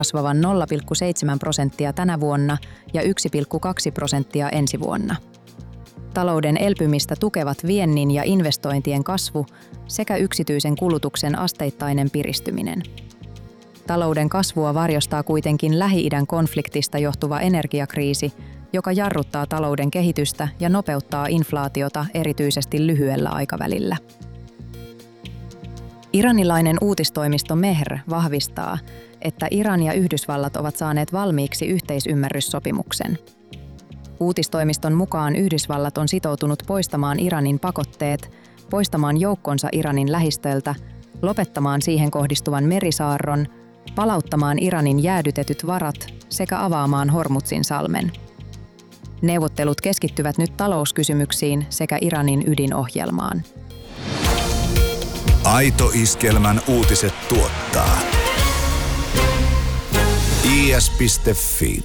kasvavan 0,7% tänä vuonna ja 1,2% ensi vuonna. Talouden elpymistä tukevat viennin ja investointien kasvu sekä yksityisen kulutuksen asteittainen piristyminen. Talouden kasvua varjostaa kuitenkin Lähi-idän konfliktista johtuva energiakriisi, joka jarruttaa talouden kehitystä ja nopeuttaa inflaatiota erityisesti lyhyellä aikavälillä. Iranilainen uutistoimisto Mehr vahvistaa, että Iran ja Yhdysvallat ovat saaneet valmiiksi yhteisymmärryssopimuksen. Uutistoimiston mukaan Yhdysvallat on sitoutunut poistamaan Iranin pakotteet, poistamaan joukkonsa Iranin lähistöltä, lopettamaan siihen kohdistuvan merisaarron, palauttamaan Iranin jäädytetyt varat sekä avaamaan Hormuzin salmen. Neuvottelut keskittyvät nyt talouskysymyksiin sekä Iranin ydinohjelmaan. Aito Iskelmän uutiset tuottaa is.fi.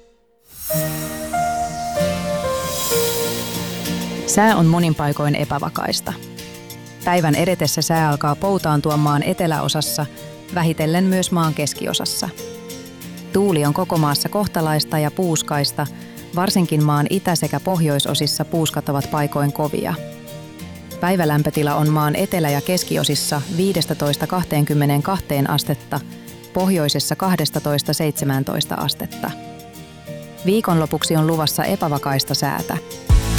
Sää on monin paikoin epävakaista. Päivän edetessä sää alkaa poutaantua maan eteläosassa, vähitellen myös maan keskiosassa. Tuuli on koko maassa kohtalaista ja puuskaista, varsinkin maan itä- sekä pohjoisosissa puuskat ovat paikoin kovia. Päivälämpötila on maan etelä- ja keskiosissa 15–22 astetta, pohjoisessa 12–17 astetta. Viikonlopuksi on luvassa epävakaista säätä.